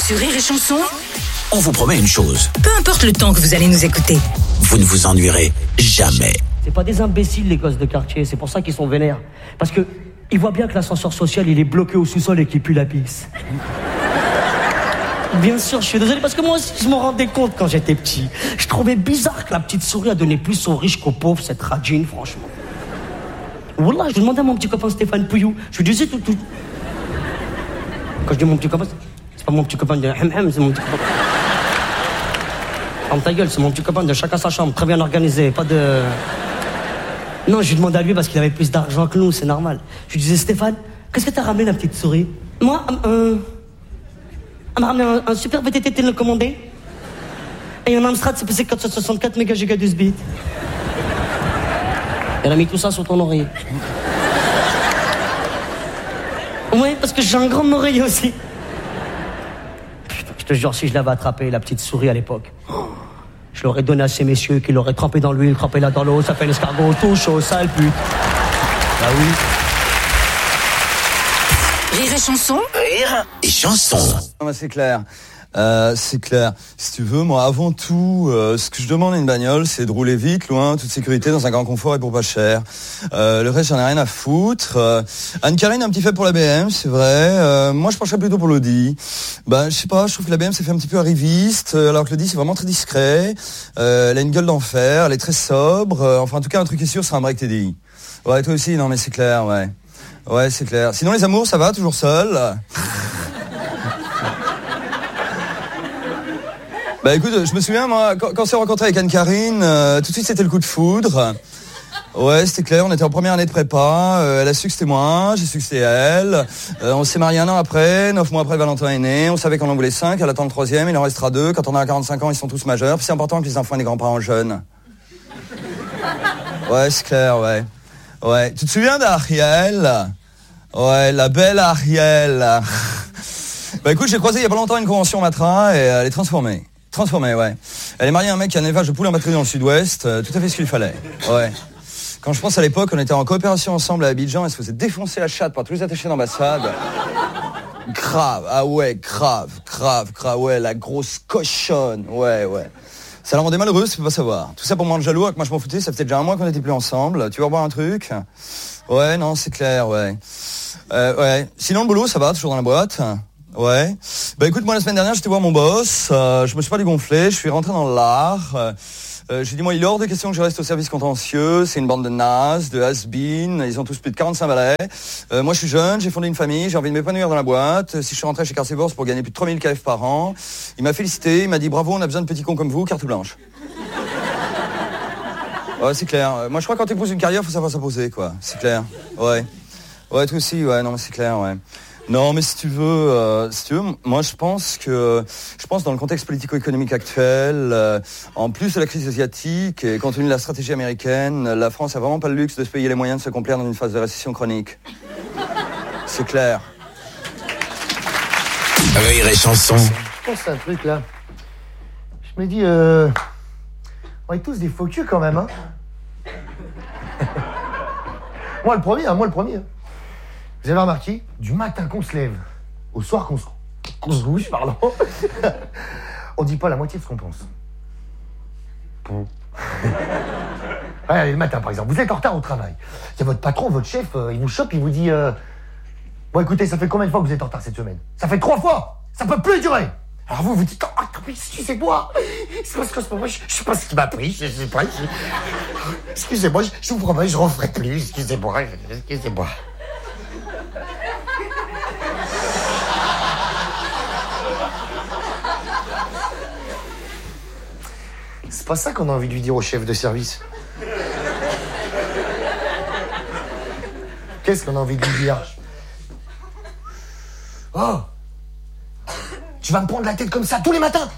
Sur Rire et Chanson, On vous promet une chose, peu importe le temps que vous allez nous écouter. vous ne vous ennuierez jamais. C'est pas des imbéciles, les gosses de quartier. C'est pour ça qu'ils sont vénères. Parce que ils voient bien que l'ascenseur social, il est bloqué au sous-sol et qu'il pue la pisse. Bien sûr, je suis désolé, parce que moi aussi, je m'en rendais compte quand j'étais petit. Je trouvais bizarre que la petite souris a donné plus aux riches qu'aux pauvres, cette radine, franchement. Wallah, je demandais à mon petit copain Stéphane Pouillou. Je lui disais tout. Quand je dis mon petit copain, c'est pas mon petit copain de Hem, c'est mon petit copain. Ferme ta gueule, c'est mon petit copain de chacun sa chambre, très bien organisé, pas de... Non, je lui demandais à lui parce qu'il avait plus d'argent que nous, c'est normal. Je lui disais, Stéphane, qu'est-ce que t'as ramené, la petite souris? Moi, elle m'a ramené un super VTT télécommandé et un Amstrad CPC 464 méga 12 bits. Elle a mis tout ça sur ton oreiller. Oui, parce que j'ai un grand oreiller aussi. Putain, je te jure, si je l'avais attrapé, la petite souris à l'époque, je l'aurais donné à ces messieurs qui l'auraient trempé dans l'huile, trempé là dans l'eau, ça fait l'escargot, tout chaud, sale pute. Bah oui. Rire et Chanson, Rire et Chanson. Non, mais c'est clair. C'est clair. Si tu veux, moi, avant tout, ce que je demande à une bagnole, c'est de rouler vite, loin, toute sécurité, dans un grand confort et pour pas cher. Le reste, j'en ai rien à foutre. Anne-Carine a un petit fait pour la BM, c'est vrai. Moi, je pencherais plutôt pour l'Audi. Je sais pas, je trouve que la BM s'est fait un petit peu arriviste, alors que l'Audi, c'est vraiment très discret. Elle a une gueule d'enfer, elle est très sobre. Enfin, en tout cas, un truc est sûr, c'est un break TDI. Ouais, toi aussi, non, mais c'est clair, ouais. Ouais, c'est clair. Sinon, les amours, ça va, toujours seul. Bah écoute, je me souviens, moi, quand on s'est rencontré avec Anne-Carine, tout de suite c'était le coup de foudre. Ouais, c'était clair, on était en première année de prépa, elle a su que c'était moi, j'ai su que c'était elle. On s'est mariés 1 an après, 9 mois après Valentin est né, on savait qu'on en voulait 5, elle attend le 3e, il en restera 2, quand on a 45 ans ils sont tous majeurs, puis c'est important que les enfants aient des grands-parents jeunes. Ouais, c'est clair, ouais. Ouais, tu te souviens d'Ariel? Ouais, la belle Ariel. Bah écoute, j'ai croisé il y a pas longtemps une convention Matra et elle est transformée. Transformée, ouais. Elle est mariée à un mec qui a un élevage de poules en batterie dans le sud-ouest, tout à fait ce qu'il fallait. Ouais. Quand je pense à l'époque, on était en coopération ensemble à Abidjan, elle se faisait défoncer la chatte par tous les attachés d'ambassade. Grave, ah ouais, grave, ouais, la grosse cochonne, ouais. Ça la rendait malheureuse, tu peux pas savoir. Tout ça pour me rendre jaloux, alors que moi je m'en foutais, ça faisait déjà 1 mois qu'on n'était plus ensemble. Tu veux revoir un truc? Ouais, non, c'est clair, ouais. Ouais. Sinon, le boulot, ça va, toujours dans la boîte? Ouais. Bah écoute, moi la semaine dernière, j'étais voir mon boss, je me suis pas dégonflé, je suis rentré dans l'art. J'ai dit, moi, il est hors de question que je reste au service contentieux, c'est une bande de nazes, de has-been, ils ont tous plus de 45 balais. Moi, je suis jeune, j'ai fondé une famille, j'ai envie de m'épanouir dans la boîte. Si je suis rentré chez Carcevors pour gagner plus de 3000 KF par an, il m'a félicité, il m'a dit, bravo, on a besoin de petits cons comme vous, carte blanche. Ouais, c'est clair. Moi, je crois que quand tu épouses une carrière, faut savoir s'imposer, quoi. C'est clair. Ouais. Ouais, toi aussi, ouais, non, mais c'est clair, ouais. Non, mais si tu veux, moi je pense dans le contexte politico-économique actuel, en plus de la crise asiatique et compte tenu de la stratégie américaine, la France a vraiment pas le luxe de se payer les moyens de se complaire dans une phase de récession chronique. C'est clair. Rire et Chanson. Je pense à un truc là. Je me dis, on est tous des faux culs quand même, hein. Moi le premier. Vous avez remarqué, du matin qu'on se lève, au soir qu'on se couche, pardon, on dit pas la moitié de ce qu'on pense. Ouais, le matin par exemple, vous êtes en retard au travail. Il y a votre patron, votre chef, il vous chope, il vous dit bon écoutez, ça fait combien de fois que vous êtes en retard cette semaine? Ça fait 3 fois. Ça peut plus durer. Alors vous dites excusez-moi, c'est parce que je sais pas ce qui m'a pris, je sais pas. Excusez-moi, je vous promets, je referai plus. Excusez-moi. C'est pas ça qu'on a envie de lui dire au chef de service. Qu'est-ce qu'on a envie de lui dire? Oh, tu vas me prendre la tête comme ça tous les matins?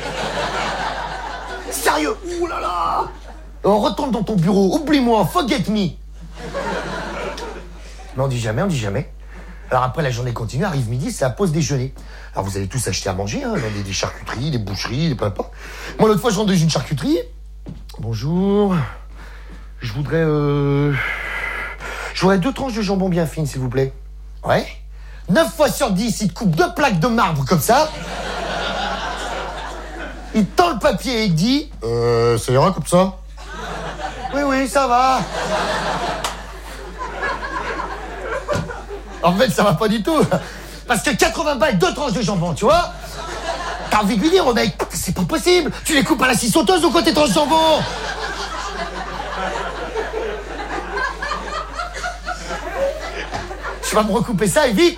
Sérieux? Ouh là là! On retourne dans ton bureau, oublie-moi, forget me. Mais on dit jamais. Alors après la journée continue, arrive midi, c'est la pause déjeuner. Alors vous allez tous acheter à manger, hein, des charcuteries, des boucheries, des peu importe. Moi l'autre fois je rentre dans une charcuterie. Bonjour. Je voudrais 2 tranches de jambon bien fines, s'il vous plaît. Ouais. 9 fois sur 10, il te coupe 2 plaques de marbre comme ça. Il tend le papier et il dit ça ira comme ça? Oui, ça va. En fait, ça va pas du tout. Parce que 80 balles, 2 tranches de jambon, tu vois? T'as envie de lui dire au mec, c'est pas possible. Tu les coupes à la scie sauteuse ou quoi tes tranches de jambon? Tu vas me recouper ça et vite.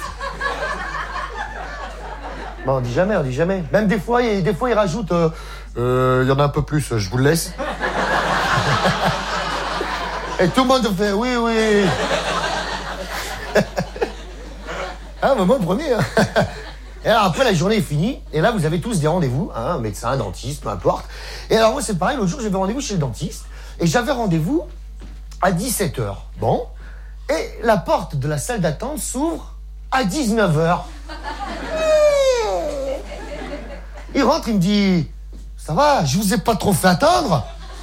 Bon, on dit jamais. Même des fois, il rajoute y en a un peu plus, je vous le laisse. Et tout le monde fait oui. Ah, maman, premier. Et alors après, la journée est finie. Et là, vous avez tous des rendez-vous. Un médecin, un dentiste, peu importe. Et alors moi, c'est pareil. L'autre jour, j'avais rendez-vous chez le dentiste. Et j'avais rendez-vous à 17h. Bon. Et la porte de la salle d'attente s'ouvre à 19h. Il rentre, il me dit ça va, je vous ai pas trop fait attendre?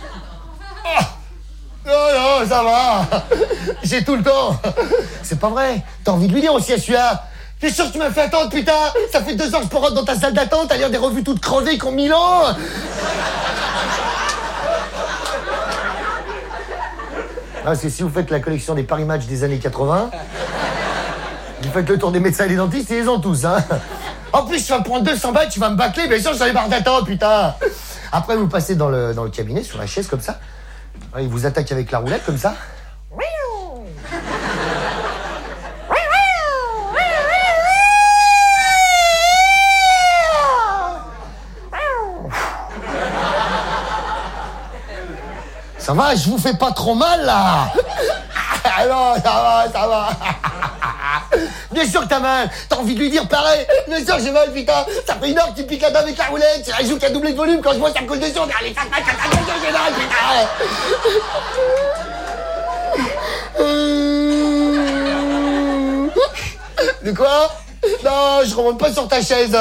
Non, ça va. J'ai tout le temps. C'est pas vrai. T'as envie de lui dire aussi à celui-là. T'es sûr que tu m'as fait attendre, putain? Ça fait 2 ans que je porte dans ta salle d'attente à lire des revues toutes crevées qui ont 1000 ans. Parce que si vous faites la collection des Paris Match des années 80, vous faites le tour des médecins et des dentistes, ils les ont tous, hein. En plus, tu vas me prendre 200 balles, tu vas me bâcler, bien sûr, j'en ai marre d'attendre, putain. Après, vous passez dans le cabinet, sur la chaise, comme ça. Il vous attaque avec la roulette, comme ça. Ça va, je vous fais pas trop mal, là. Non, ça va. Bien sûr que t'as mal. T'as envie de lui dire pareil. Bien sûr que j'ai mal, putain. Ça fait 1 heure que tu piques la dame avec la roulette. C'est un joue qui a doublé de volume. Quand je vois ça me colle dessus, on dit allez, ça j'ai mal, putain. De quoi? Non, je remonte pas sur ta chaise.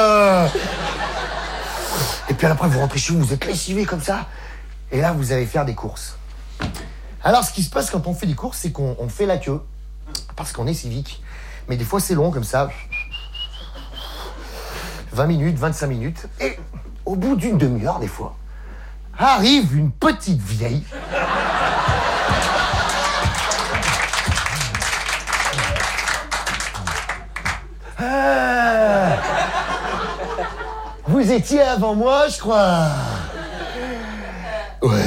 Et puis après, vous rentrez chez vous, vous êtes lessivé comme ça. Et là, vous allez faire des courses. Alors, ce qui se passe quand on fait des courses, c'est qu'on fait la queue. Parce qu'on est civique. Mais des fois, c'est long comme ça. 20 minutes, 25 minutes. Et au bout d'une demi-heure, des fois, arrive une petite vieille. Vous étiez avant moi, je crois. Ouais.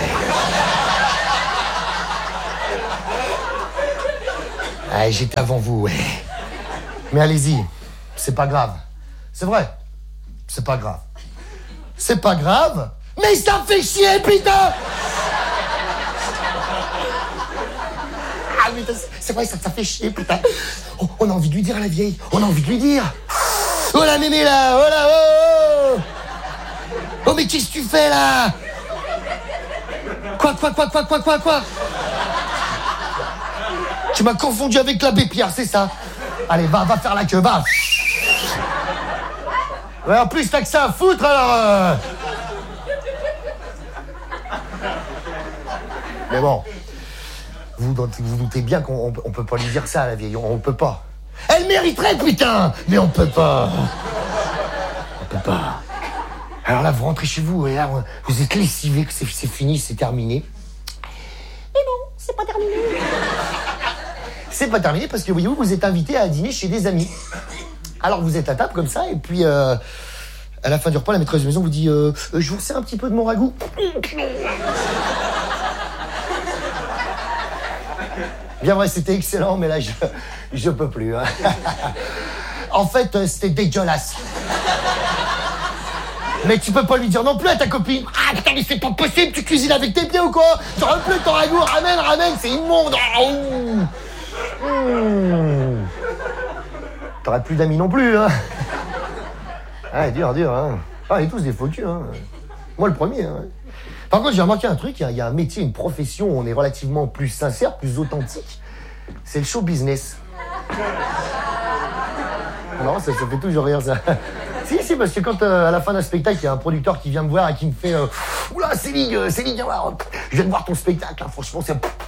Ah, j'étais avant vous, ouais. Mais allez-y, c'est pas grave. C'est vrai, c'est pas grave. C'est pas grave, mais ça fait chier, putain. Ah, mais c'est vrai, ça fait chier, putain. Oh, on a envie de lui dire à la vieille, on a envie de lui dire. Oh la mémé là, oh là, oh. Oh mais qu'est-ce que tu fais là? Quoi? Tu m'as confondu avec l'abbé Pierre, c'est ça? Allez, va faire la queue, va. Ouais, en plus, t'as que ça à foutre, alors... Mais bon, vous doutez bien qu'on peut pas lui dire ça à la vieille, on peut pas. Elle mériterait, putain. Mais on peut pas. Alors là, vous rentrez chez vous, et là, vous êtes lessivé, que c'est fini, c'est terminé. Mais non, c'est pas terminé. C'est pas terminé parce que, voyez-vous, vous êtes invité à dîner chez des amis. Alors, vous êtes à table comme ça, et puis, à la fin du repas, la maîtresse de maison vous dit je vous sers un petit peu de mon ragoût. Bien vrai, c'était excellent, mais là, je peux plus. Hein. En fait, c'était dégueulasse. Mais tu peux pas lui dire non plus à ta copine. Ah putain, mais c'est pas possible, tu cuisines avec tes pieds ou quoi? T'aurais plus ton ragoût, ramène, c'est immonde. T'aurais plus d'amis non plus, hein. Ah, dur, hein. Ah, on est tous des faux culs, hein. Moi, le premier, hein. Par contre, j'ai remarqué un truc, il y a un métier, une profession où on est relativement plus sincère, plus authentique. C'est le show business. Non, ça fait toujours rire, ça. Si, parce que quand à la fin d'un spectacle, il y a un producteur qui vient me voir et qui me fait oula, Céline, viens voir. Je viens de voir ton spectacle, hein, franchement,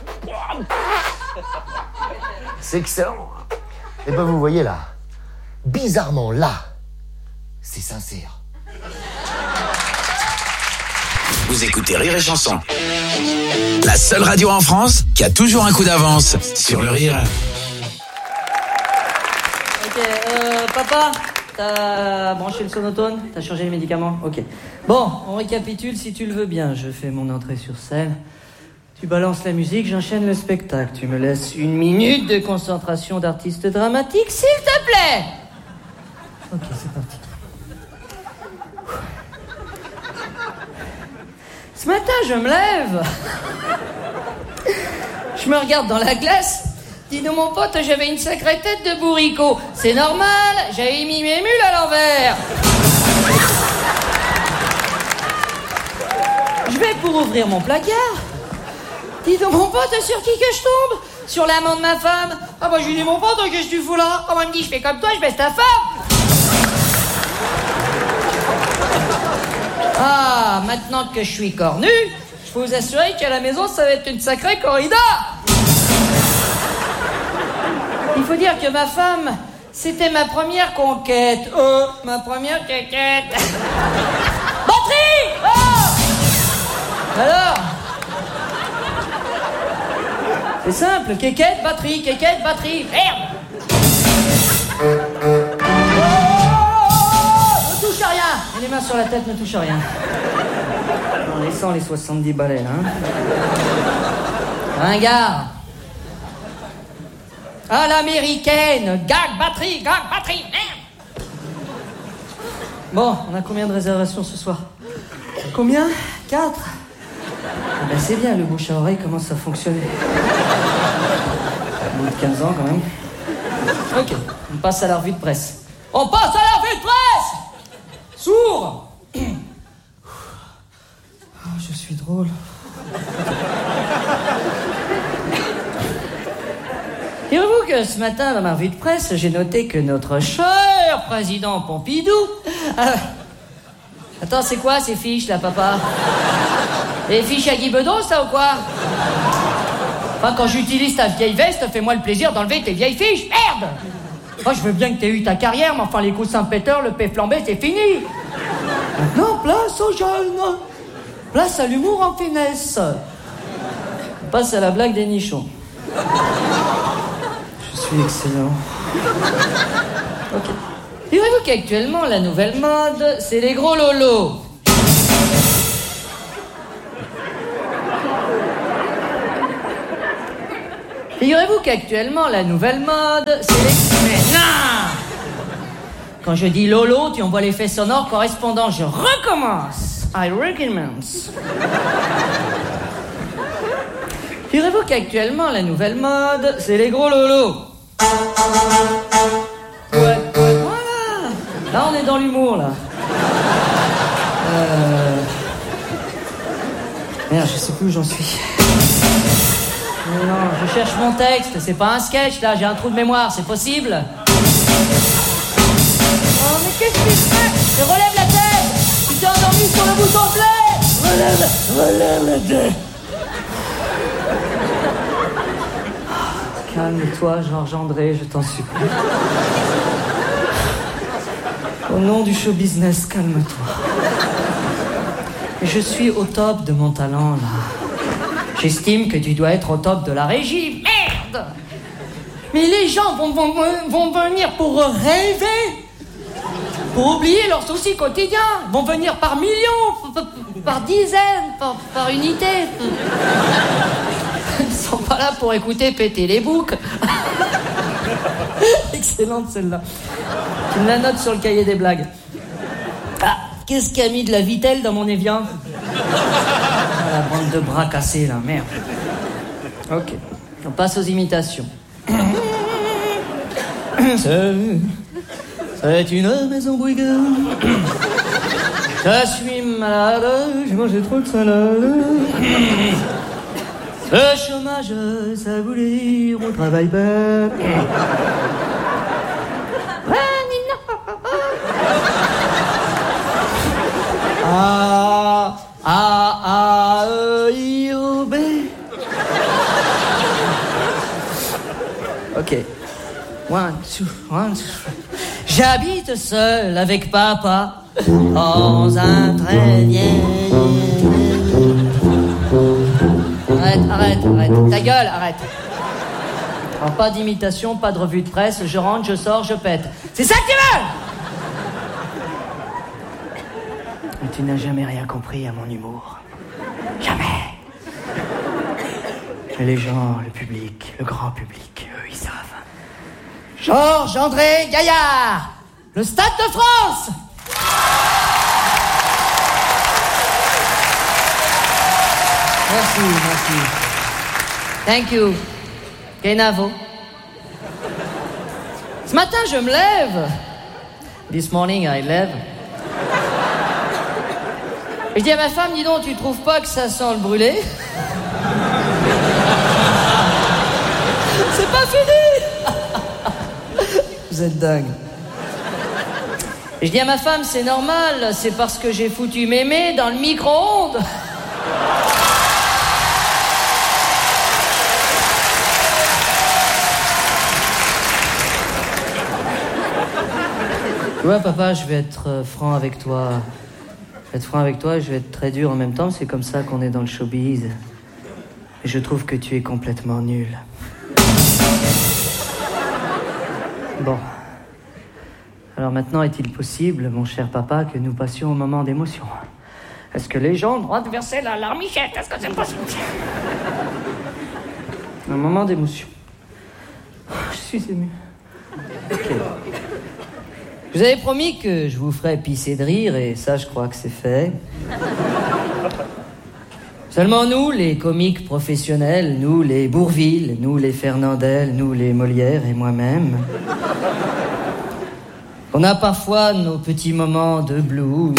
c'est excellent. Et ben, vous voyez là, bizarrement, là, c'est sincère. Vous écoutez Rire et Chanson. La seule radio en France qui a toujours un coup d'avance sur le rire. Ok, papa, t'as branché le sonotone? T'as changé les médicaments? Ok. Bon, on récapitule si tu le veux bien. Je fais mon entrée sur scène. Tu balances la musique, j'enchaîne le spectacle. Tu me laisses 1 minute de concentration d'artiste dramatique, s'il te plaît. Ok, c'est parti. Ce matin, je me lève. Je me regarde dans la glace. Dis donc, mon pote, j'avais une sacrée tête de bourricot. C'est normal, j'avais mis mes mules à l'envers. Je vais pour ouvrir mon placard. Dis donc, mon pote, sur qui que je tombe? Sur l'amant de ma femme. Ah bah, je lui dis, mon pote, qu'est-ce que tu fous là? Ah bah, il me dit, je fais comme toi, je baisse ta femme. Ah, maintenant que je suis cornu, je peux vous assurer qu'à la maison, ça va être une sacrée corrida. Il faut dire que ma femme, c'était ma première conquête. Oh, ma première conquête. Batterie! Oh! Alors? C'est simple, quéquette, batterie, merde! Ne touche à rien! Et les mains sur la tête, ne touche à rien. En laissant les 70 balais, hein. Ringard. À l'américaine, gag, batterie, merde! Bon, on a combien de réservations ce soir? Combien? 4? Ah ben c'est bien, le bouche à oreille commence à fonctionner. Au bout de 15 ans, quand même. Ok, on passe à la revue de presse. On passe à la revue de presse! Sourd! Oh, je suis drôle. Direz-vous que ce matin, dans ma revue de presse, j'ai noté que notre cher président Pompidou... Attends, c'est quoi ces fiches, là, papa? Les fiches à Guy Bedos, ça, ou quoi? Enfin, quand j'utilise ta vieille veste, fais-moi le plaisir d'enlever tes vieilles fiches. Merde! Moi, je veux bien que t'aies eu ta carrière, mais enfin, les coups Saint-Péter, le paix flambé, c'est fini. Maintenant, place aux jeunes. Place à l'humour en finesse. On passe à la blague des nichons. Je suis excellent. Ok. Direz-vous qu'actuellement, la nouvelle mode, c'est les gros lolos. Figurez-vous qu'actuellement, la nouvelle mode, c'est les... Mais non! Quand je dis lolo, tu envoies l'effet sonore correspondant. Je recommence. I recommence. Figurez-vous qu'actuellement, la nouvelle mode, c'est les gros lolos. Ouais, voilà. Là, on est dans l'humour, là. Merde, je sais plus où j'en suis. Non, je cherche mon texte, c'est pas un sketch là, j'ai un trou de mémoire, c'est possible? Oh, mais qu'est-ce que tu fais? Relève la tête! Tu t'es endormi sur le bouton play! Relève la tête! Calme-toi, Georges André, je t'en supplie. Au nom du show business, calme-toi. Je suis au top de mon talent là. J'estime que tu dois être au top de la régie. Merde! Mais les gens vont venir pour rêver, pour oublier leurs soucis quotidiens. Vont venir par millions, par dizaines, par unités. Ils sont pas là pour écouter péter les boucs. Excellente celle-là. Tu me la notes sur le cahier des blagues. Ah, qu'est-ce qui a mis de la vitelle dans mon Evian? Ah, la bande de bras cassés, là, merde. Ok, on passe aux imitations. C'est une maison bruyante. Je suis malade, j'ai mangé trop de salade. Le chômage, ça voulait dire on travaille pas. A-E-I-O-B. Ok. One, two. J'habite seul avec papa dans un très vieil Arrête. Ta gueule, arrête. Alors, pas d'imitation, pas de revue de presse. Je rentre, je sors, je pète. C'est ça que tu veux? Mais tu n'as jamais rien compris à mon humour. Jamais. Mais les gens, le public, le grand public, eux, ils savent. Georges-André Gaillard, le Stade de France. Merci. Thank you. Kenavo. Ce matin, je me lève. This morning, I lève. Et je dis à ma femme, dis donc, tu trouves pas que ça sent le brûlé? C'est pas fini. Vous êtes dingue. Et je dis à ma femme, c'est normal, c'est parce que j'ai foutu mémé dans le micro-ondes. Tu vois, papa, je vais être franc avec toi. Je vais être très dur en même temps. C'est comme ça qu'on est dans le showbiz. Et je trouve que tu es complètement nul. Bon. Alors maintenant, est-il possible, mon cher papa, que nous passions au moment d'émotion? Est-ce que les gens ont le droit de verser la larmichette? Est-ce que c'est possible? Un moment d'émotion. Je suis ému. Ok. Je vous avais promis que je vous ferais pisser de rire, et ça, je crois que c'est fait. Seulement nous, les comiques professionnels, nous, les Bourvil, nous, les Fernandel, nous, les Molière et moi-même, on a parfois nos petits moments de blues.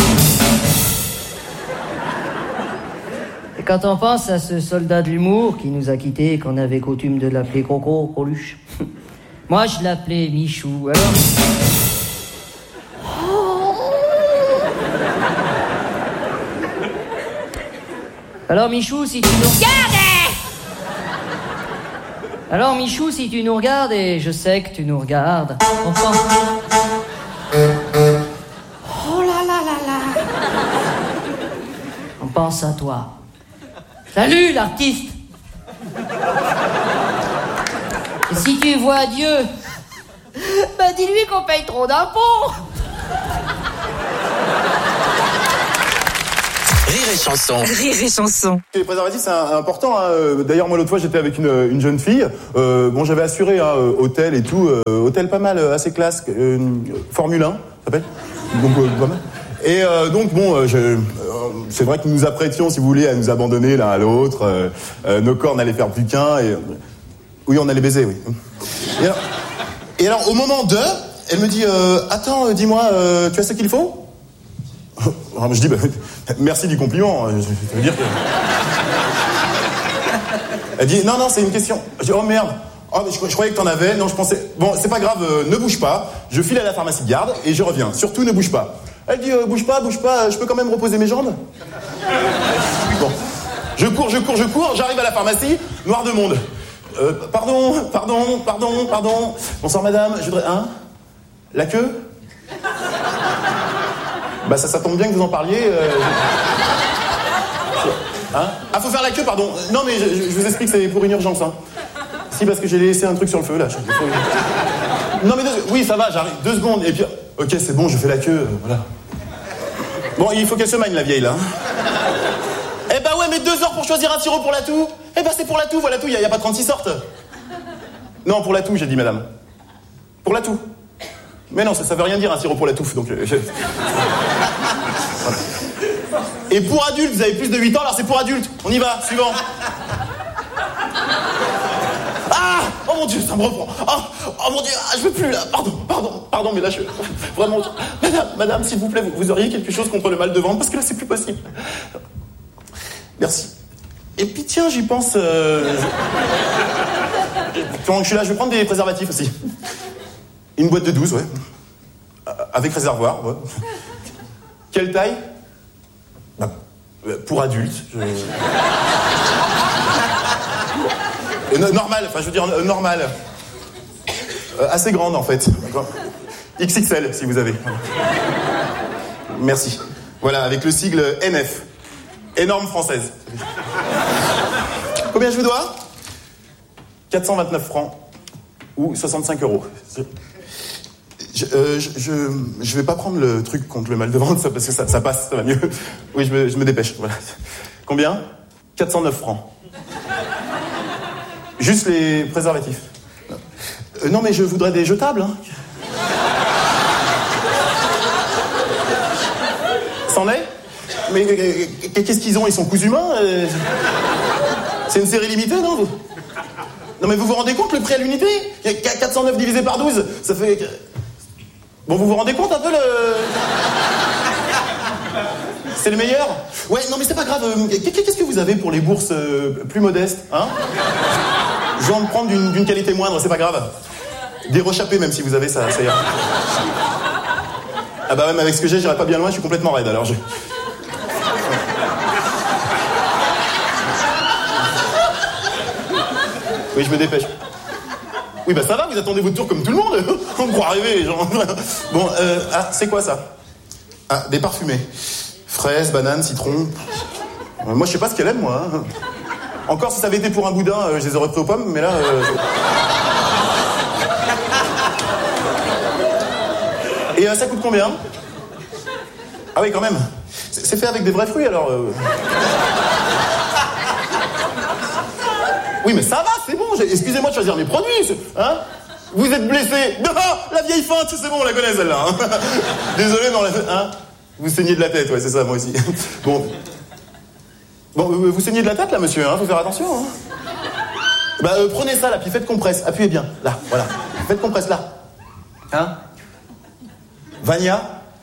Et quand on pense à ce soldat de l'humour qui nous a quittés et qu'on avait coutume de l'appeler Coco Coluche, moi, je l'appelais Michou, alors... Alors Michou, si tu nous regardes, et je sais que tu nous regardes, on pense... Oh là là là là. On pense à toi. Salut l'artiste. Et si tu vois Dieu, bah dis-lui qu'on paye trop d'impôts. Rire et chanson. Les préservatifs, c'est important. Hein. D'ailleurs, moi, l'autre fois, j'étais avec une jeune fille. Bon, j'avais assuré hôtel et tout. Hôtel pas mal, assez classe. Formule 1, ça s'appelle. Donc, pas mal. Et donc, bon, c'est vrai que nous nous apprêtions, si vous voulez, à nous abandonner l'un à l'autre. Nos corps n'allaient faire plus qu'un. Et... Oui, on allait baiser, oui. Et alors, au moment de, elle me dit, attends, dis-moi, tu as ce qu'il faut? Je dis, merci du compliment. Je veux dire que... Elle dit, non, c'est une question. Je dis, oh merde. Oh, mais je croyais que t'en avais. Non, je pensais... Bon, c'est pas grave, ne bouge pas. Je file à la pharmacie de garde et je reviens. Surtout, ne bouge pas. Elle dit, bouge pas. Je peux quand même reposer mes jambes? Bon. Je cours. J'arrive à la pharmacie. Noir de monde. Pardon. Bonsoir, madame. Je voudrais... La queue? Bah ça tombe bien que vous en parliez. Ah, faut faire la queue, pardon. Non, mais je vous explique, c'est pour une urgence. Hein. Si, parce que j'ai laissé un truc sur le feu, là. Non, mais oui, ça va, j'arrive. 2 secondes, et puis... Ok, c'est bon, je fais la queue, voilà. Bon, il faut qu'elle se magne, la vieille, là. Eh bah ouais, mais 2 heures pour choisir un sirop pour la toux. Eh bah c'est pour la toux, voilà, il y a pas 36 sortes. Non, pour la toux, j'ai dit, madame. Pour la toux. Mais non, ça veut rien dire un sirop pour la touffe, donc... Voilà. Et pour adultes, vous avez plus de 8 ans, alors c'est pour adultes. On y va, suivant. Ah! Oh mon Dieu, ça me reprend. Oh mon Dieu, je veux plus là. Pardon, mais là je... Vraiment... Madame, s'il vous plaît, vous auriez quelque chose contre le mal de ventre, parce que là c'est plus possible. Merci. Et puis tiens, j'y pense... Pendant que je suis là, je vais prendre des préservatifs aussi. Une boîte de 12, ouais. Avec réservoir, ouais. Quelle taille? Pour adultes. Normal, enfin je veux dire normal. Assez grande en fait. XXL si vous avez. Merci. Voilà, avec le sigle NF. Énorme française. Combien je vous dois? 429 francs. Ou 65 €. Je vais pas prendre le truc contre le mal de ventre, parce que ça passe, ça va mieux. Oui, je me dépêche. Voilà. Combien? 409 francs. Juste les préservatifs. Non, mais je voudrais des jetables. Hein. C'en est? Mais qu'est-ce qu'ils ont? Ils sont cousus humains? C'est une série limitée, non? Non, mais vous vous rendez compte le prix à l'unité? 409 divisé par 12, ça fait... Bon, vous vous rendez compte un peu le... C'est le meilleur? Ouais, non, mais c'est pas grave. Qu'est-ce que vous avez pour les bourses plus modestes, hein? Je vais en prendre d'une qualité moindre, c'est pas grave. Des rechappés, même si vous avez ça ira. Ah bah même avec ce que j'irai pas bien loin, je suis complètement raide, alors Oui, je me dépêche. Oui, bah ça va, vous attendez votre tour comme tout le monde. On me croit rêver, les gens. Bon, c'est quoi ça? Ah, des parfumés. Fraises, bananes, citron. Moi, je sais pas ce qu'elle aime, moi. Hein. Encore, si ça avait été pour un boudin, je les aurais pris aux pommes, mais là... Et ça coûte combien? Ah oui, quand même. C'est fait avec des vrais fruits, alors... Oui, mais ça va, c'est bon. Excusez-moi de choisir mes produits. Hein? Vous êtes blessé. Non, la vieille feinte, c'est bon, on la connaît, celle-là. Hein. Désolé, mais on l'a fait... Hein? Vous saignez de la tête, ouais, c'est ça, moi aussi. Bon, vous saignez de la tête, là, monsieur, hein? Faut faire attention, hein? Bah, prenez ça, là, puis faites compresse. Appuyez bien, là, voilà. Faites compresse, là. Hein? Vania?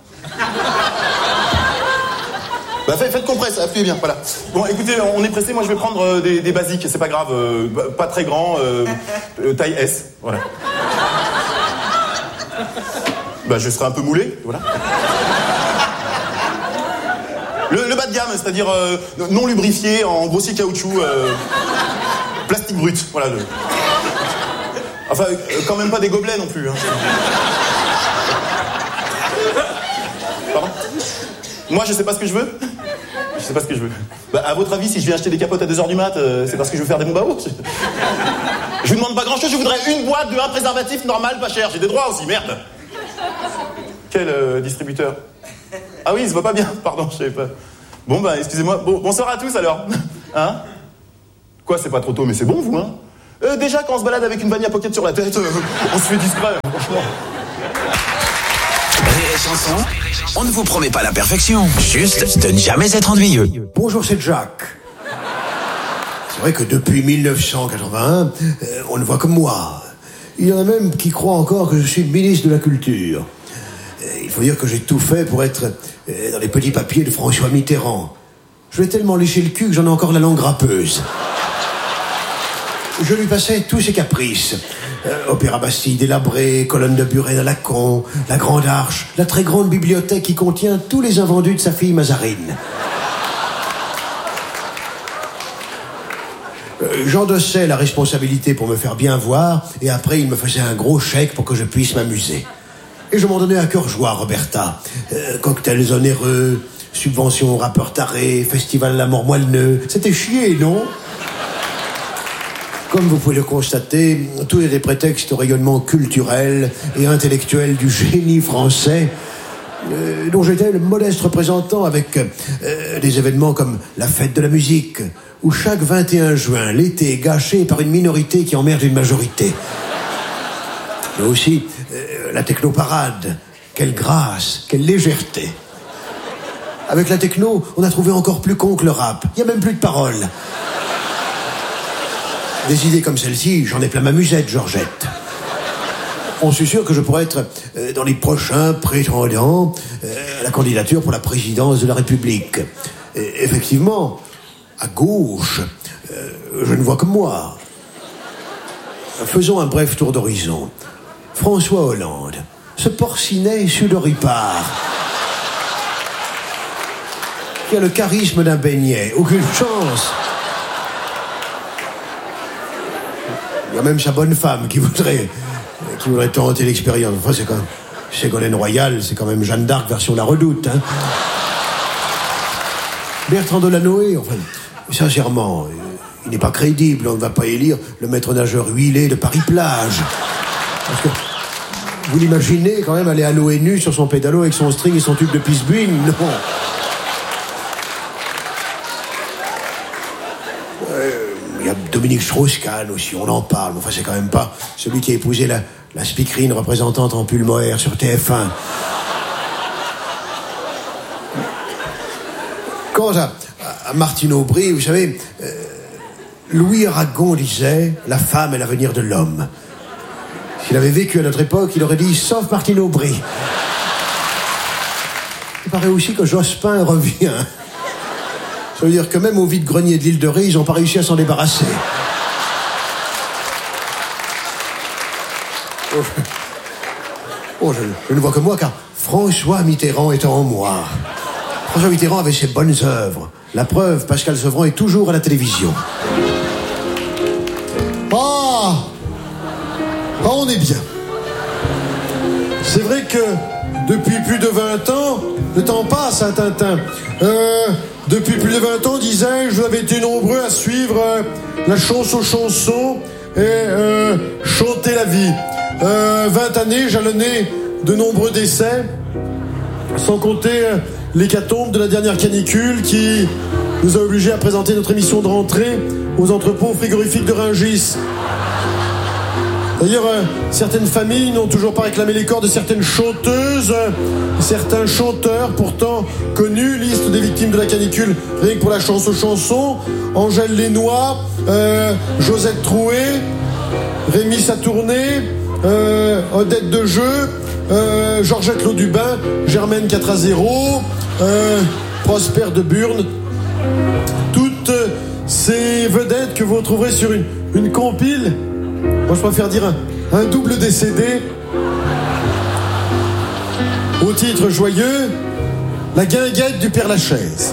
Bah, faites compresse, appuyez bien, voilà. Bon, écoutez, on est pressé, moi je vais prendre des basiques, c'est pas grave, pas très grand, taille S, voilà. Bah, je serai un peu moulé, voilà. Le bas de gamme, c'est-à-dire non lubrifié, en grossier caoutchouc, plastique brut, voilà. Enfin, quand même pas des gobelets non plus, hein. Pardon? Moi, je sais pas ce que je veux. Je sais pas ce que je veux. Bah, à votre avis, si je viens acheter des capotes à 2h du mat, c'est parce que je veux faire des bombes à eau. Je vous demande pas grand-chose, je voudrais une boîte de un préservatif normal, pas cher. J'ai des droits aussi, merde. Quel distributeur? Ah oui, il se voit pas bien, pardon, je savais pas. Bon, bah, excusez-moi. Bon, bonsoir à tous, alors. Hein? Quoi, c'est pas trop tôt, mais c'est bon, vous, hein? Déjà, quand on se balade avec une Vania Pocket sur la tête, on se fait discret, franchement. Rire et chanson, on ne vous promet pas la perfection, juste de ne jamais être ennuyeux. Bonjour, c'est Jacques. C'est vrai que depuis 1981, on le voit comme moi. Il y en a même qui croient encore que je suis ministre de la Culture. Il faut dire que j'ai tout fait pour être dans les petits papiers de François Mitterrand. Je lui ai tellement léché le cul que j'en ai encore la langue râpeuse. Je lui passais tous ses caprices. Opéra Bastille délabré, colonne de Buren à Lacan, la Grande Arche, la très grande bibliothèque qui contient tous les invendus de sa fille Mazarine. J'endossais la responsabilité pour me faire bien voir, et après il me faisait un gros chèque pour que je puisse m'amuser. Et je m'en donnais à cœur joie, Roberta. Cocktails onéreux, subventions aux rappeurs tarés, festival à la mort moelleux. C'était chier, non? Comme vous pouvez le constater, tout est des prétextes au rayonnement culturel et intellectuel du génie français, dont j'étais le modeste représentant avec des événements comme la fête de la musique, où chaque 21 juin, l'été est gâché par une minorité qui emmerde une majorité. Mais aussi la technoparade. Quelle grâce, quelle légèreté. Avec la techno, on a trouvé encore plus con que le rap. Il n'y a même plus de paroles. Des idées comme celle-ci, j'en ai plein ma musette, Georgette. On suis sûr que je pourrais être dans les prochains prétendants à la candidature pour la présidence de la République. Et effectivement, à gauche, je ne vois que moi. Faisons un bref tour d'horizon. François Hollande, ce porcinet sudoripare, qui a le charisme d'un beignet, aucune chance. Il y a même sa bonne femme qui voudrait tenter l'expérience. Enfin, c'est quand même Ségolène Royal, c'est quand même Jeanne d'Arc version La Redoute, hein. Bertrand Delanoë, enfin, sincèrement, il n'est pas crédible. On ne va pas élire le maître nageur huilé de Paris-Plage. Parce que, vous l'imaginez quand même aller à l'ONU sur son pédalo avec son string et son tube de Pisbuine? Non. Il y a Dominique Strauss-Kahn aussi, on en parle. Enfin, c'est quand même pas celui qui a épousé la speakerine représentante en pull mohair sur TF1. Quant à Martine Aubry, vous savez, Louis Aragon disait « La femme est l'avenir de l'homme ». S'il avait vécu à notre époque, il aurait dit « Sauf Martine Aubry ». Il paraît aussi que Jospin revient. Ça veut dire que même au vide-grenier de l'île de Ré, ils n'ont pas réussi à s'en débarrasser. Je ne vois que moi, car François Mitterrand est en moi. François Mitterrand avait ses bonnes œuvres. La preuve, Pascal Sevran est toujours à la télévision. On est bien. C'est vrai que depuis plus de 20 ans, le temps passe, hein, Tintin. Depuis plus de 20 ans, disais-je, vous avez été nombreux à suivre la chanson et chanter la vie. 20 années jalonnées de nombreux décès, sans compter l'hécatombe de la dernière canicule qui nous a obligés à présenter notre émission de rentrée aux entrepôts frigorifiques de Rungis. D'ailleurs, certaines familles n'ont toujours pas réclamé les corps de certaines chanteuses, certains chanteurs pourtant connus, liste des victimes de la canicule, rien que pour la chanson, Angèle Lénois, Josette Troué, Rémi Satourné, Odette Dejeu, Georgette Laudubin, Germaine 4-0, Prosper de Burne. Toutes ces vedettes que vous retrouverez sur une compile. Moi, je préfère dire un double décédé. Au titre joyeux, la guinguette du Père Lachaise.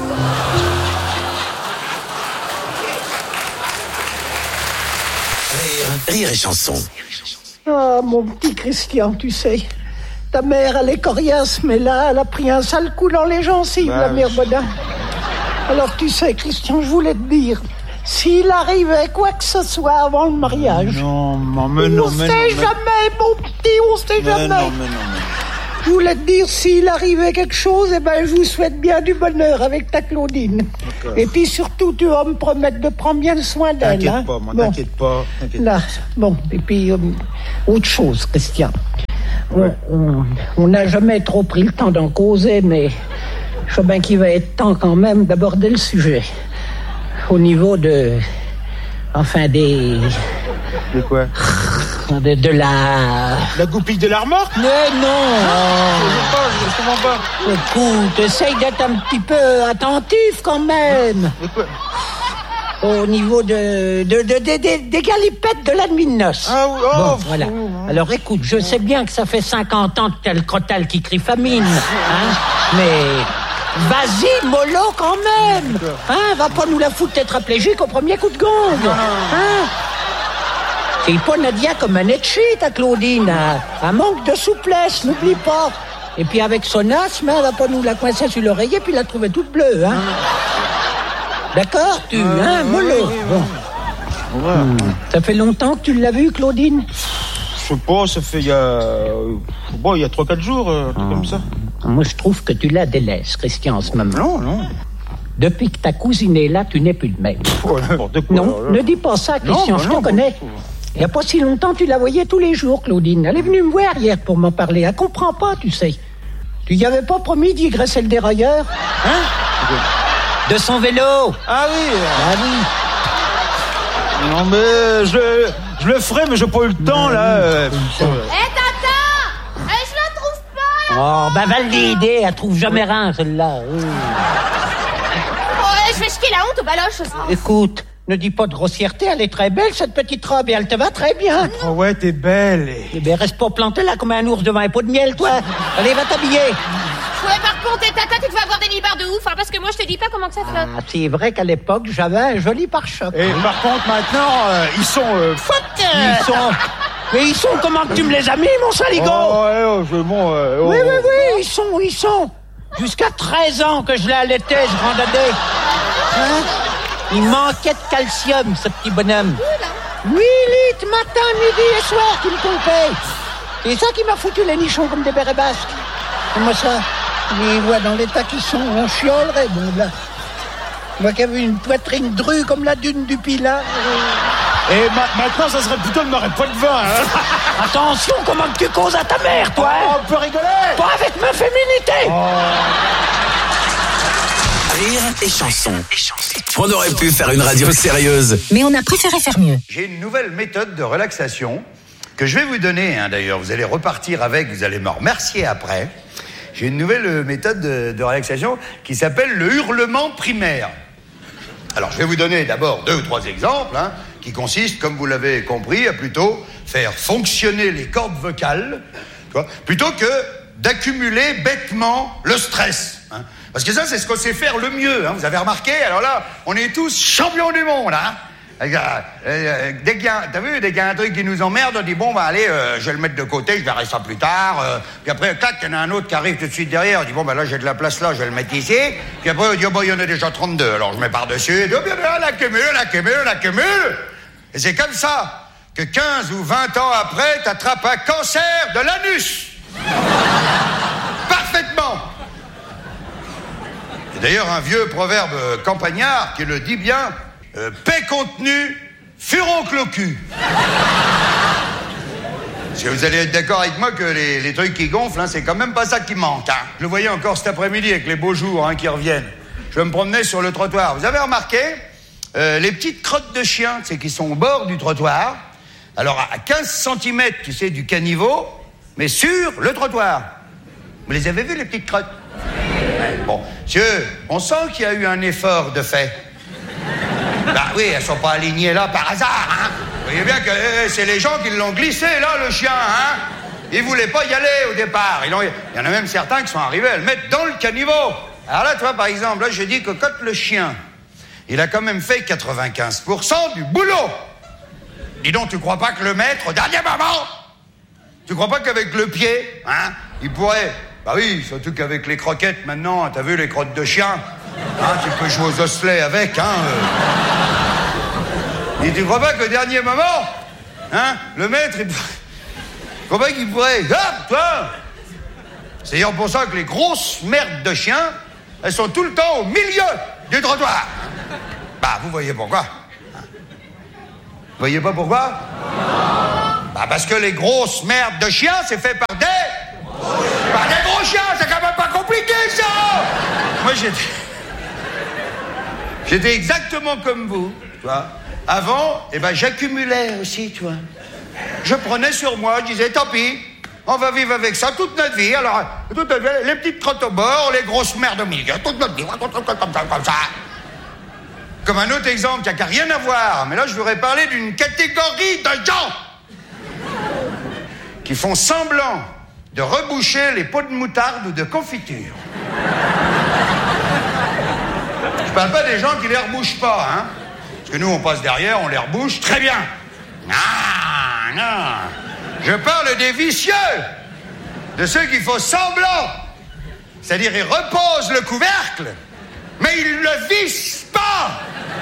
Rire et chanson. Ah, mon petit Christian, tu sais, ta mère, elle est coriace, mais là, elle a pris un sale coup dans les gencives, la mère Bodin. Alors, tu sais, Christian, je voulais te dire, s'il arrivait quoi que ce soit avant le mariage... Non. On sait jamais, mon petit, on sait jamais. Je voulais te dire, s'il arrivait quelque chose, eh ben, je vous souhaite bien du bonheur avec ta Claudine. D'accord. Et puis surtout, tu vas me promettre de prendre bien soin d'elle. T'inquiète pas, moi, t'inquiète pas. Là, bon, et puis, autre chose, Christian. Ouais. On n'a jamais trop pris le temps d'en causer, mais je crois bien qu'il va être temps quand même d'aborder le sujet. Au niveau de... Enfin, des... De quoi? De la... La goupille de la remorque? Mais non! Je comprends pas. Écoute, essaye d'être un petit peu attentif quand même. De quoi? Au niveau des galipettes de la nuit de noces. Ah oui, bon, voilà. Alors écoute, je sais bien que ça fait 50 ans que t'as le crotal qui crie famine, hein, mais... Vas-y, mollo quand même. Hein, va pas nous la foutre tétraplégique au premier coup de gong. Hein? C'est pas Nadia comme un etchi, ta Claudine. Un manque de souplesse, n'oublie pas. Et puis avec son asthme, elle va pas nous la coincer sur l'oreiller puis la trouver toute bleue. Hein? D'accord, mollo. Bon. Ça fait longtemps que tu l'as vue, Claudine? Je sais pas, ça fait il y a 3-4 jours, comme ça. Moi, je trouve que tu la délaisses, Christian, en ce moment. Non. Depuis que ta cousine est là, tu n'es plus le même. Non, ne dis pas ça, Christian, je te connais. Il n'y a pas si longtemps, tu la voyais tous les jours, Claudine. Elle est venue me voir hier pour m'en parler. Elle comprend pas, tu sais. Tu y avais pas promis d'y graisser le dérailleur? Hein? De son vélo. Ah oui. Non, mais je le ferai, mais j'ai pas eu le temps, là. Oh, ben validé, elle trouve jamais rien, celle-là. Je vais jeter la honte aux baloches. Écoute, ne dis pas de grossièreté, elle est très belle, cette petite robe, et elle te va très bien. Oh ouais, t'es belle. Eh ben, reste pas planté là comme un ours devant un pot de miel, toi. Allez, va t'habiller. Ouais, par contre, tata, tu devais avoir des libards de ouf, hein, parce que moi, je te dis pas comment que ça flotte. Ah, c'est vrai qu'à l'époque, j'avais un joli pare-choc. Et par contre, maintenant, ils sont... Mais ils sont comment que tu me les as mis, mon saligo? Oui, ils sont. Jusqu'à 13 ans que je l'ai allaité, ce grand dadé. Hein? Il manquait de calcium, ce petit bonhomme. 8 litres matin, midi et soir qu'il pompait. C'est ça qui m'a foutu les nichons comme des bérets basques. Comment ça? Les voix dans l'état qui sont, on chiolerait, bon là. Moi qui avais une poitrine drue comme la dune du Pilat. Et maintenant, ça serait plutôt de m'arrêter pas de vin, hein. Attention, comment tu causes à ta mère, toi, hein? On peut rigoler. Pas avec ma féminité. Rire et chanson. On aurait pu faire une radio sérieuse. Mais on a préféré faire mieux. J'ai une nouvelle méthode de relaxation que je vais vous donner, hein, d'ailleurs. Vous allez repartir avec, vous allez me remercier après. J'ai une nouvelle méthode de relaxation qui s'appelle le hurlement primaire. Alors, je vais vous donner d'abord 2 ou 3 exemples, hein, qui consistent, comme vous l'avez compris, à plutôt faire fonctionner les cordes vocales, tu vois, plutôt que d'accumuler bêtement le stress. Hein. Parce que ça, c'est ce qu'on sait faire le mieux. Hein. Vous avez remarqué? Alors là, on est tous champions du monde. Hein. Dès qu'il y a un truc qui nous emmerde, on dit bon, bah allez, je vais le mettre de côté, je verrai ça plus tard. Puis après, clac, il y en a un autre qui arrive tout de suite derrière. On dit bon, bah là, j'ai de la place là, je vais le mettre ici. Puis après, on dit oh, bah, il y en a déjà 32. Alors je mets par-dessus. Oh, bien, on accumule. Et c'est comme ça que 15 ou 20 ans après, t'attrapes un cancer de l'anus. Parfaitement. Et d'ailleurs, un vieux proverbe campagnard qui le dit bien. Paix contenue, furoncle au cul. Parce que vous allez être d'accord avec moi que les trucs qui gonflent, hein, c'est quand même pas ça qui manque. Hein. Je le voyais encore cet après-midi avec les beaux jours hein, qui reviennent. Je me promenais sur le trottoir. Vous avez remarqué les petites crottes de chiens, c'est qui sont au bord du trottoir. Alors à 15 cm, tu sais, du caniveau, mais sur le trottoir. Vous les avez vues, les petites crottes? Bon, monsieur, on sent qu'il y a eu un effort de fait. Bah oui, elles sont pas alignées là par hasard, hein. Vous voyez bien que c'est les gens qui l'ont glissé, là, le chien, hein. Ils voulaient pas y aller au départ. Il y en a même certains qui sont arrivés à le mettre dans le caniveau. Alors là, tu vois, par exemple, là, je dis que quand le chien, il a quand même fait 95% du boulot. Dis donc, tu crois pas que le maître, au dernier moment, tu crois pas qu'avec le pied, hein, il pourrait... Bah oui, surtout qu'avec les croquettes, maintenant, t'as vu les crottes de chien? Hein, tu peux jouer aux osselets avec, hein. Et tu crois pas qu'au dernier moment, hein, le maître, tu crois pas qu'il pourrait... Ah, toi! C'est d'ailleurs pour ça que les grosses merdes de chiens, elles sont tout le temps au milieu du trottoir. Bah, vous voyez pourquoi? Vous voyez pas pourquoi? Bah, parce que les grosses merdes de chiens, c'est fait par des gros chiens, c'est quand même pas compliqué, ça! Moi, j'étais exactement comme vous, tu vois. Avant, j'accumulais aussi, tu vois. Je prenais sur moi, je disais, tant pis, on va vivre avec ça toute notre vie. Alors, toute notre vie, les petites crottes au bord, les grosses merdes au milieu, toute notre vie, comme ça. Comme un autre exemple qui n'a rien à voir, mais là, je voudrais parler d'une catégorie de gens qui font semblant de reboucher les pots de moutarde ou de confiture. Je parle pas des gens qui les rebouchent pas, hein. Parce que nous, on passe derrière, on les rebouche, très bien. Non. Je parle des vicieux, de ceux qui font semblant. C'est-à-dire, ils reposent le couvercle, mais ils le vissent pas.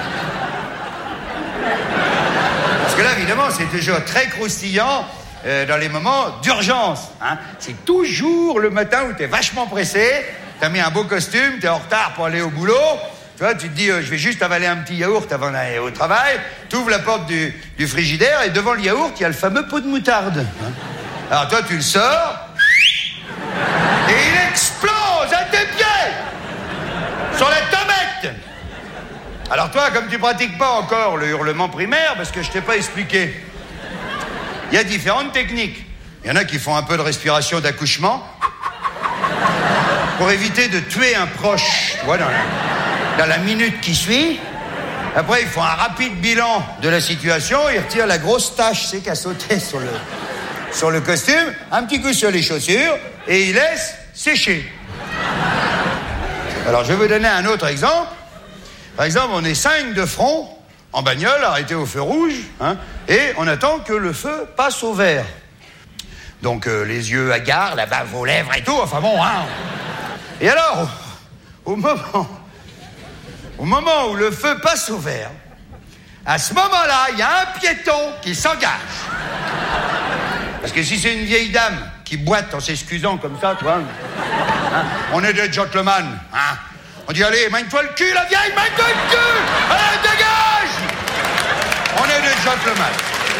Parce que là, évidemment, c'est toujours très croustillant dans les moments d'urgence. Hein. C'est toujours le matin où t'es vachement pressé, t'as mis un beau costume, t'es en retard pour aller au boulot. Tu vois, tu te dis, je vais juste avaler un petit yaourt avant d'aller au travail. Tu ouvres la porte du frigidaire et devant le yaourt, il y a le fameux pot de moutarde. Hein. Alors toi, tu le sors et il explose à tes pieds sur la tomate. Alors toi, comme tu pratiques pas encore le hurlement primaire, parce que je t'ai pas expliqué, il y a différentes techniques. Il y en a qui font un peu de respiration d'accouchement pour éviter de tuer un proche, tu vois, dans la minute qui suit. Après, ils font un rapide bilan de la situation, ils retirent la grosse tache, c'est qui a sauté sur le costume, un petit coup sur les chaussures, et ils laissent sécher. Alors, je vais vous donner un autre exemple. Par exemple, on est 5 de front, en bagnole, arrêtés au feu rouge, hein, et on attend que le feu passe au vert. Donc, les yeux hagards, la bave aux lèvres et tout, enfin bon, hein. Et alors, au moment au moment où le feu passe au vert, à ce moment-là, il y a un piéton qui s'engage. Parce que si c'est une vieille dame qui boite en s'excusant comme ça, tu vois, hein, on est des gentlemen, hein. On dit, allez, mène-toi le cul, la vieille, mène-toi le cul! Allez, dégage! On est des gentlemen.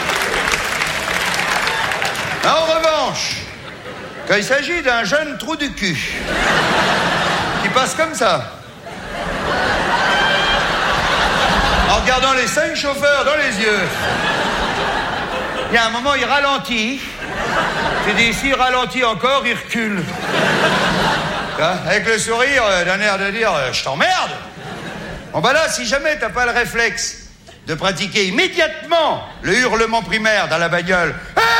En revanche, quand il s'agit d'un jeune trou du cul, qui passe comme ça, en regardant les 5 chauffeurs dans les yeux, il y a un moment, il ralentit. Tu dis, s'il ralentit encore, il recule. Avec le sourire d'un air de dire, je t'emmerde. Bon bah là, si jamais t'as pas le réflexe de pratiquer immédiatement le hurlement primaire dans la bagnole,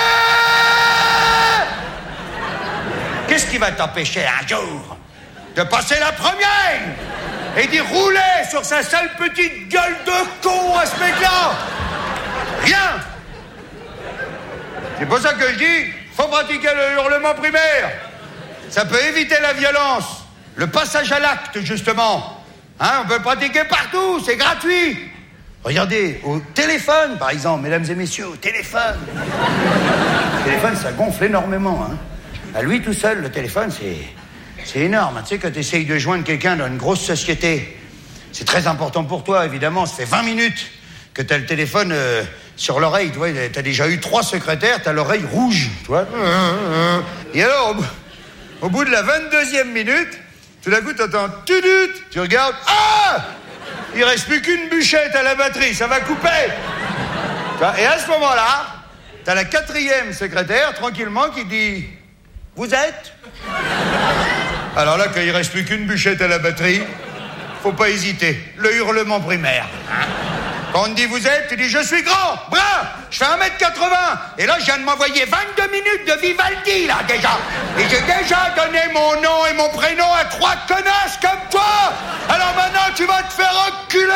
qu'est-ce qui va t'empêcher un jour de passer la première et d'y rouler sur sa sale petite gueule de con à ce mec-là? Rien. C'est pour ça que je dis, faut pratiquer le hurlement primaire. Ça peut éviter la violence, le passage à l'acte, justement. Hein, on peut le pratiquer partout, c'est gratuit. Regardez, au téléphone, par exemple, mesdames et messieurs, au téléphone. Le téléphone, ça gonfle énormément. Hein. À lui tout seul, le téléphone, c'est énorme. Tu sais, quand tu essayes de joindre quelqu'un dans une grosse société, c'est très important pour toi, évidemment. Ça fait 20 minutes que tu as le téléphone sur l'oreille. Tu vois, tu as déjà eu 3 secrétaires, tu as l'oreille rouge. Tu vois. Et alors, au bout de la 22e minute, tout d'un coup, tu entends tudut, tu regardes, ah! Il reste plus qu'une bûchette à la batterie, ça va couper. Et à ce moment-là, t'as la 4e secrétaire, tranquillement, qui dit, vous êtes? Alors là, quand il reste plus qu'une bûchette à la batterie, faut pas hésiter, le hurlement primaire. Quand on te dit vous êtes, tu dis je suis grand, brun, je fais 1m80. Et là, je viens de m'envoyer 22 minutes de Vivaldi, là, déjà. Et j'ai déjà donné mon nom et mon prénom à 3 connasses comme toi. Alors maintenant, tu vas te faire enculer.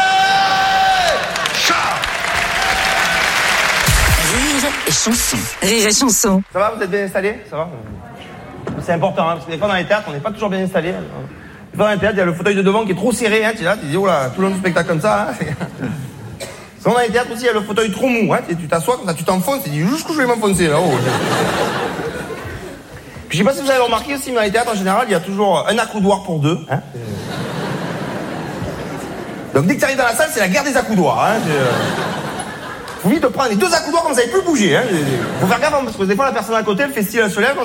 Rire et chanson. Rire et chanson. Ça va, vous êtes bien installés? Ça va? C'est important, hein, parce que des fois dans les théâtres, on n'est pas toujours bien installés. Des fois dans les théâtres, il y a le fauteuil de devant qui est trop serré, hein, tu es là, tu dis, oh là, tout le long du spectacle comme ça, hein. Sinon dans les théâtres aussi, il y a le fauteuil trop mou, hein, tu t'assois comme ça, tu t'enfonces, tu dis, jusqu'où je vais m'enfoncer là-haut. Puis je sais pas si vous avez remarqué aussi, mais dans les théâtres en général, il y a toujours un accoudoir pour 2, hein. Donc dès que tu arrives dans la salle, c'est la guerre des accoudoirs, hein. Faut vite prendre les 2 accoudoirs comme ça, vous savez plus bouger, hein. Faut faire gaffe, parce que des fois la personne à côté, elle fait style, elle se lève,